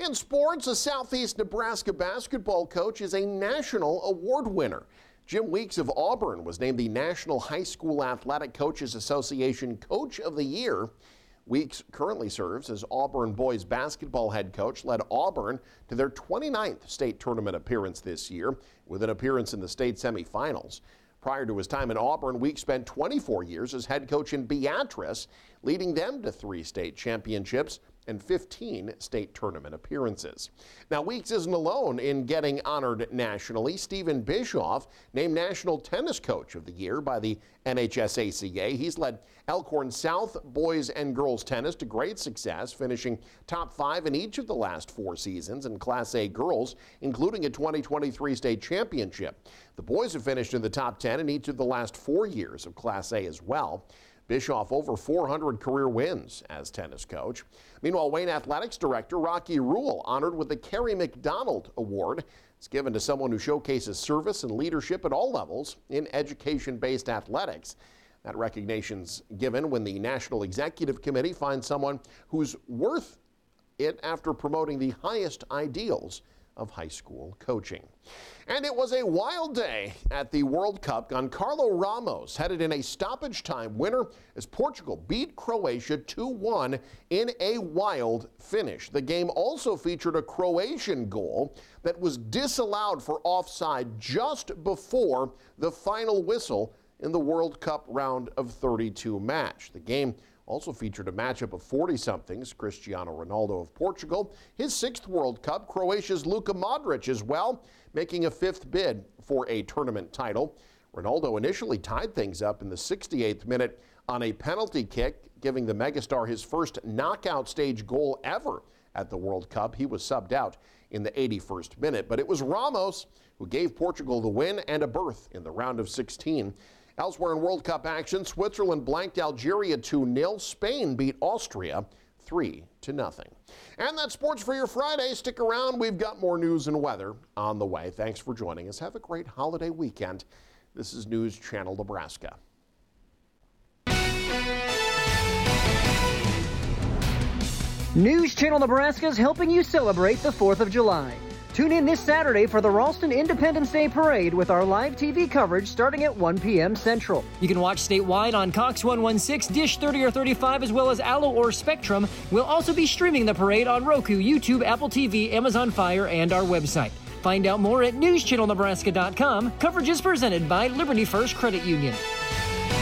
In sports, a Southeast Nebraska basketball coach is a national award winner. Jim Weeks of Auburn was named the National High School Athletic Coaches Association Coach of the Year. Weeks currently serves as Auburn boys basketball head coach, led Auburn to their 29th state tournament appearance this year, with an appearance in the state semifinals. Prior to his time in Auburn, Weeks spent 24 years as head coach in Beatrice, leading them to 3 state championships and 15 state tournament appearances. Now, Weeks isn't alone in getting honored nationally. Stephen Bischoff, named National Tennis Coach of the Year by the NHSACA. He's led Elkhorn South boys and girls tennis to great success, finishing top 5 in each of the last 4 seasons in Class A girls, including a 2023 state championship. The boys have finished in the top 10 in each of the last 4 years of Class A as well. Bischoff over 400 career wins as tennis coach. Meanwhile, Wayne Athletics Director Rocky Rule honored with the Kerry McDonald Award. It's given to someone who showcases service and leadership at all levels in education-based athletics. That recognition's given when the National Executive Committee finds someone who's worth it after promoting the highest ideals of high school coaching. And it was a wild day at the World Cup. Giancarlo Ramos headed in a stoppage time winner as Portugal beat Croatia 2-1 in a wild finish. The game also featured a Croatian goal that was disallowed for offside just before the final whistle in the World Cup round of 32 match. The game also featured a matchup of 40-somethings, Cristiano Ronaldo of Portugal, his 6th World Cup, Croatia's Luka Modric as well, making a 5th bid for a tournament title. Ronaldo initially tied things up in the 68th minute on a penalty kick, giving the megastar his first knockout stage goal ever at the World Cup. He was subbed out in the 81st minute, but it was Ramos who gave Portugal the win and a berth in the round of 16. Elsewhere in World Cup action, Switzerland blanked Algeria 2-0. Spain beat Austria 3-0. And that's sports for your Friday. Stick around. We've got more news and weather on the way. Thanks for joining us. Have a great holiday weekend. This is News Channel Nebraska. News Channel Nebraska is helping you celebrate the 4th of July. Tune in this Saturday for the Ralston Independence Day Parade with our live TV coverage starting at 1 p.m. Central. You can watch statewide on Cox 116, Dish 30 or 35, as well as Allo or Spectrum. We'll also be streaming the parade on Roku, YouTube, Apple TV, Amazon Fire, and our website. Find out more at newschannelnebraska.com. Coverage is presented by Liberty First Credit Union.